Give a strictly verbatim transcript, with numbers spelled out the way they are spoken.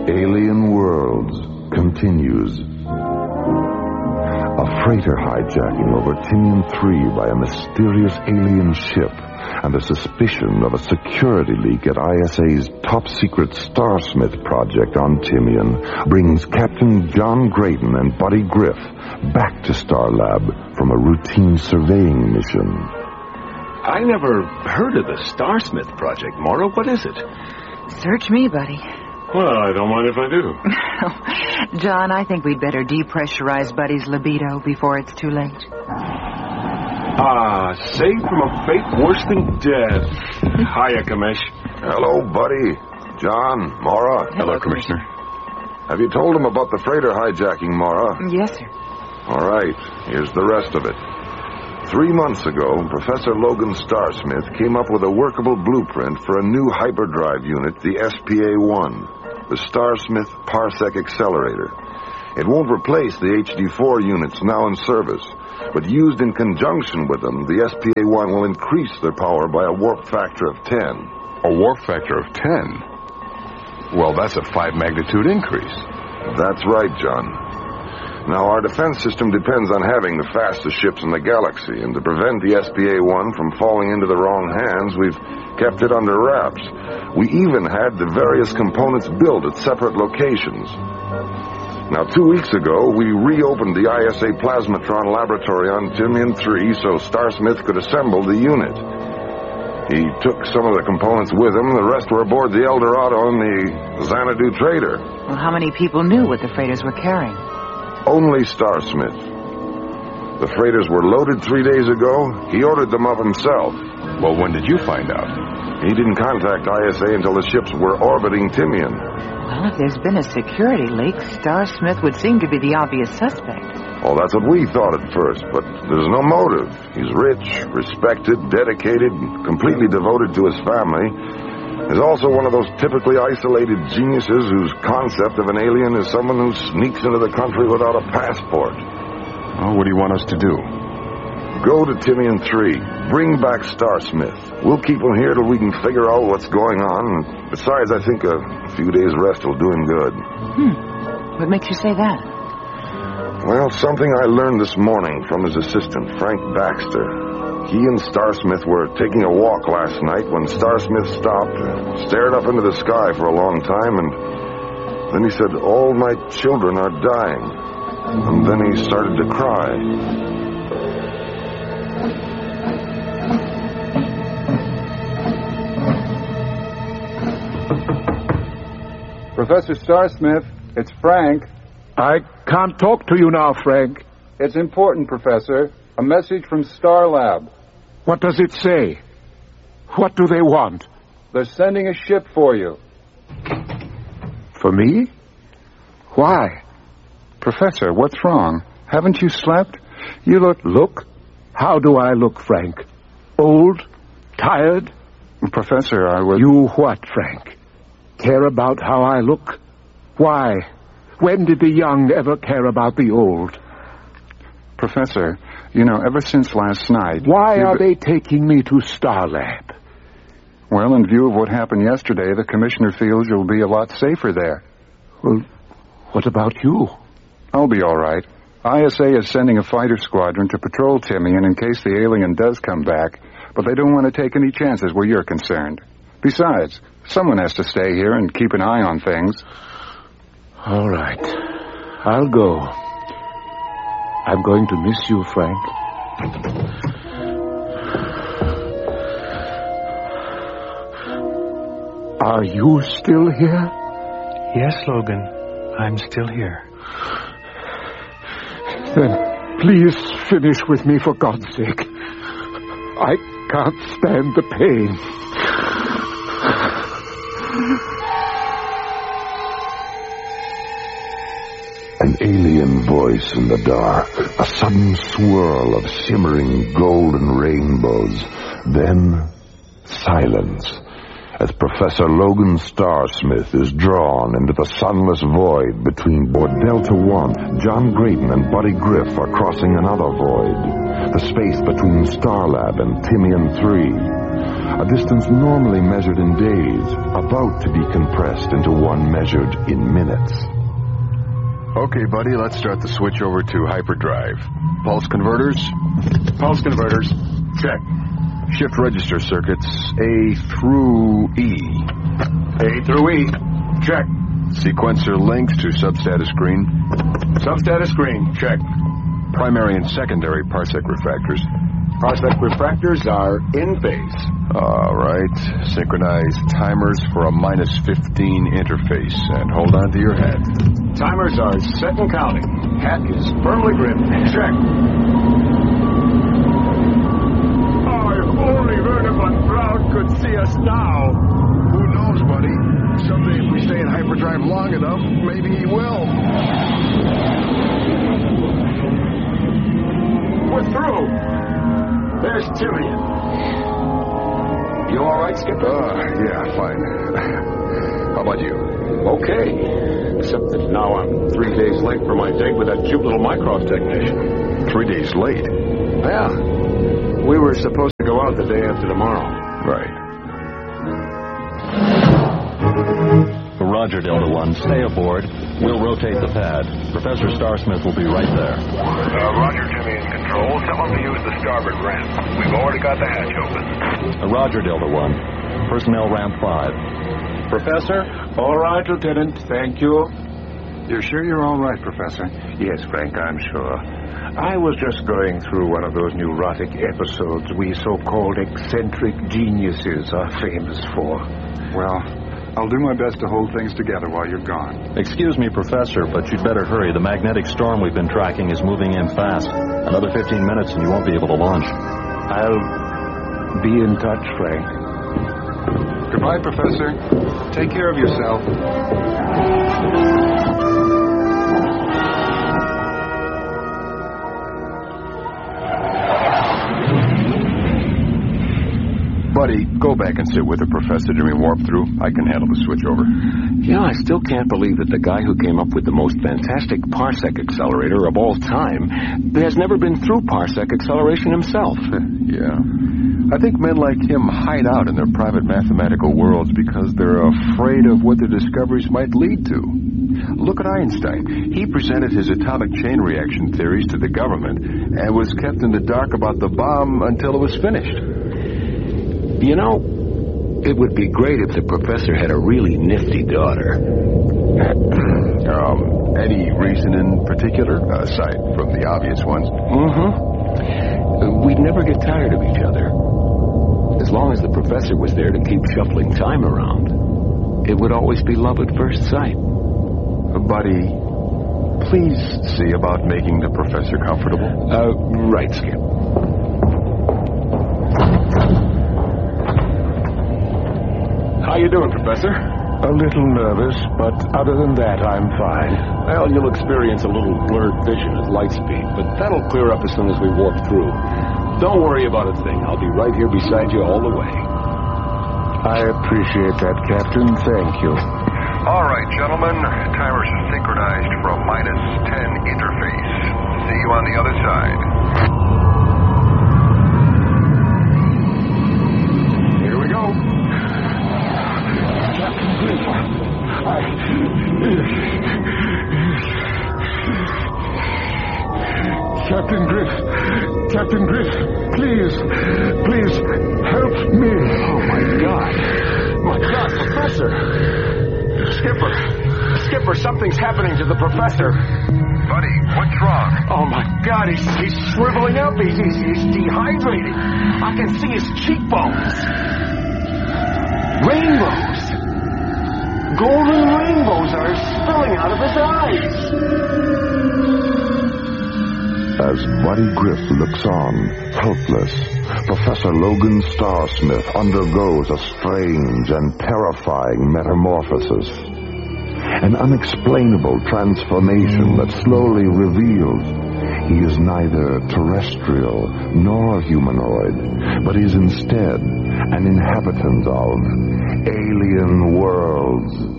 Alien Worlds continues. A freighter hijacking over Tinian three by a mysterious alien ship and the suspicion of a security leak at I S A's top-secret Starsmith project on Tinian brings Captain John Graydon and Buddy Griff back to Starlab from a routine surveying mission. I never heard of the Starsmith project, Mora. What is it? Search me, Buddy. Well, I don't mind if I do. John, I think we'd better depressurize Buddy's libido before it's too late. Ah, saved from a fate worse than death. Hiya, Commish. Hello, Buddy. John, Mora. Hello, Hello Commissioner. Have you told him about the freighter hijacking, Mora? Yes, sir. All right, here's the rest of it. Three months ago, Professor Logan Starsmith came up with a workable blueprint for a new hyperdrive unit, the S P A one, the Starsmith Parsec Accelerator. It won't replace the H D four units now in service, but used in conjunction with them, the S P A one will increase their power by a warp factor of ten. A warp factor of ten? Well, that's a five-magnitude increase. That's right, John. Now, our defense system depends on having the fastest ships in the galaxy, and to prevent the S P A one from falling into the wrong hands, we've kept it under wraps. We even had the various components built at separate locations. Now, two weeks ago, we reopened the I S A Plasmatron laboratory on Tinian three so Starsmith could assemble the unit. He took some of the components with him. The rest were aboard the Eldorado and the Xanadu Trader. Well, how many people knew what the freighters were carrying? Only Starsmith. The freighters were loaded three days ago. He ordered them up himself. Well, when did you find out? He didn't contact I S A until the ships were orbiting Tinian. Well, if there's been a security leak, Starsmith would seem to be the obvious suspect. Well, that's what we thought at first, but there's no motive. He's rich, respected, dedicated, completely devoted to his family. He's also one of those typically isolated geniuses whose concept of an alien is someone who sneaks into the country without a passport. Well, what do you want us to do? Go to Tinian three. Bring back Starsmith. We'll keep him here till we can figure out what's going on. Besides, I think a few days' rest will do him good. Hmm. What makes you say that? Well, something I learned this morning from his assistant, Frank Baxter. He and Starsmith were taking a walk last night when Starsmith stopped, stared up into the sky for a long time, and then he said, "All my children are dying." And then he started to cry. Professor Starsmith, it's Frank. I can't talk to you now, Frank. It's important, Professor. A message from Starlab. What does it say? What do they want? They're sending a ship for you. For me? Why? Professor, what's wrong? Haven't you slept? You look... Look? How do I look, Frank? Old? Tired? Professor, I was... You what, Frank? Care about how I look? Why? When did the young ever care about the old? Professor, you know, ever since last night... Why are they taking me to Starlab? Well, in view of what happened yesterday, the commissioner feels you'll be a lot safer there. Well, what about you? I'll be all right. I S A is sending a fighter squadron to patrol Tinian in case the alien does come back, but they don't want to take any chances where you're concerned. Besides, someone has to stay here and keep an eye on things. All right. I'll go. I'm going to miss you, Frank. Are you still here? Yes, Logan. I'm still here. Then please finish with me, for God's sake. I can't stand the pain. An alien voice in the dark, a sudden swirl of shimmering golden rainbows, then silence, as Professor Logan Starsmith is drawn into the sunless void between board Delta One. John Graydon and Buddy Griff are crossing another void, the space between Starlab and Tinian Three. A distance normally measured in days, about to be compressed into one measured in minutes. Okay, buddy, let's start the switch over to hyperdrive. Pulse converters? Pulse converters. Check. Shift register circuits A through E. A through E. Check. Sequencer links to substatus screen. Substatus screen. Check. Primary and secondary parsec refractors. Parsec refractors are in phase. All right. Synchronized timers for a minus fifteen interface. And hold on to your hat. Timers are set and counting. Hat is firmly gripped. Check. Oh, if only Werner von Braun could see us now. Who knows, buddy? Someday if we stay in hyperdrive long enough, maybe he will. We're through. There's Timian. You all right, Skipper? Uh, yeah, fine. How about you? Okay. Except that now I'm three days late for my date with that cute little Mycroft technician. Three days late? Yeah. We were supposed to go out the day after tomorrow. Right. Roger, Delta One. Stay aboard. We'll rotate the pad. Professor Starsmith will be right there. Uh, Roger, Jimmy in control. Tell him to use the starboard ramp. We've already got the hatch open. Uh, Roger, Delta One. Personnel ramp five. Professor? All right, Lieutenant. Thank you. You're sure you're all right, Professor? Yes, Frank, I'm sure. I was just going through one of those neurotic episodes we so-called eccentric geniuses are famous for. Well, I'll do my best to hold things together while you're gone. Excuse me, Professor, but you'd better hurry. The magnetic storm we've been tracking is moving in fast. Another fifteen minutes and you won't be able to launch. I'll be in touch, Frank. Goodbye, Professor. Take care of yourself. Buddy, go back and sit with the Professor during warp through. I can handle the switch over. Yeah, I still can't believe that the guy who came up with the most fantastic parsec accelerator of all time has never been through parsec acceleration himself. Yeah. I think men like him hide out in their private mathematical worlds because they're afraid of what their discoveries might lead to. Look at Einstein. He presented his atomic chain reaction theories to the government and was kept in the dark about the bomb until it was finished. You know, it would be great if the professor had a really nifty daughter. um, any reason in particular, aside from the obvious ones? Mm-hmm. We'd never get tired of each other. As long as the professor was there to keep shuffling time around, it would always be love at first sight. Buddy, please see about making the professor comfortable. Uh, right, Skip. How you doing, Professor? A little nervous, but other than that, I'm fine. Well, you'll experience a little blurred vision at light speed, but that'll clear up as soon as we warp through. Don't worry about a thing. I'll be right here beside you all the way. I appreciate that, Captain. Thank you. All right, gentlemen. Timers are synchronized for a minus ten interface. See you on the other side. Here we go. Captain Griff, I... Captain Griff, Captain Griff, please, please, help me. Oh, my God. My God, Professor. Skipper, Skipper, something's happening to the professor. Buddy, what's wrong? Oh, my God, he's, he's shriveling up. He's, he's, he's dehydrating. I can see his cheekbones. Rainbows. Golden rainbows are spilling out of his eyes. As Buddy Griff looks on, helpless, Professor Logan Starsmith undergoes a strange and terrifying metamorphosis. An unexplainable transformation that slowly reveals he is neither terrestrial nor humanoid, but is instead an inhabitant of alien worlds.